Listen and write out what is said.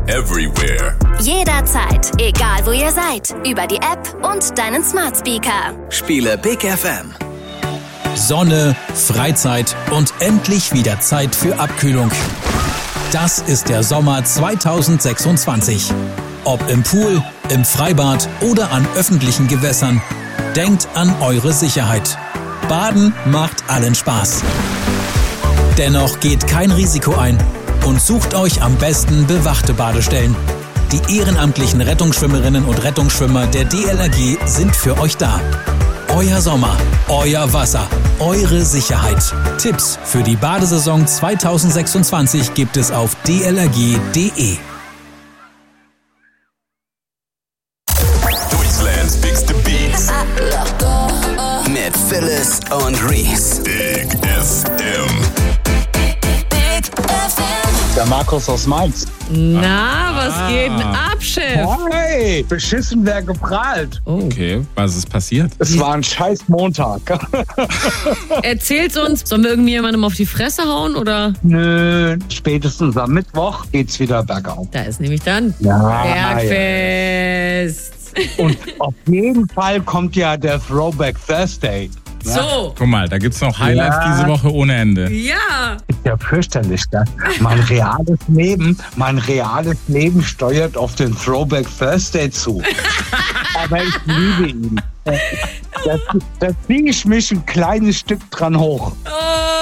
everywhere. Jederzeit, egal wo ihr seid. Über die App und deinen Smart Speaker. Spiele Big FM. Sonne, Freizeit und endlich wieder Zeit für Abkühlung. Das ist der Sommer 2026. Ob im Pool, im Freibad oder an öffentlichen Gewässern, denkt an eure Sicherheit. Baden macht allen Spaß. Dennoch geht kein Risiko ein und sucht euch am besten bewachte Badestellen. Die ehrenamtlichen Rettungsschwimmerinnen und Rettungsschwimmer der DLRG sind für euch da. Euer Sommer, euer Wasser, eure Sicherheit. Tipps für die Badesaison 2026 gibt es auf dlrg.de. Deutschland's bigste Beats. Mit Phyllis und Reese. Big FM. Der Markus aus Mainz. Na, was geht denn ab, Chef? Hey, beschissen wer geprahlt. Okay, was ist passiert? Es war ein scheiß Montag. Erzählt's uns. Sollen wir irgendwie jemandem auf die Fresse hauen, oder? Nö, spätestens am Mittwoch geht's wieder bergauf. Da ist nämlich dann Ja, Bergfest. Und auf jeden Fall kommt ja der Throwback Thursday. So. Guck mal, da gibt's noch Highlights diese Woche ohne Ende. Ja. Ist ja fürchterlich, ne? Mein reales Leben steuert auf den Throwback Thursday zu. Aber ich liebe ihn. Da ziehe ich mich ein kleines Stück dran hoch. Oh.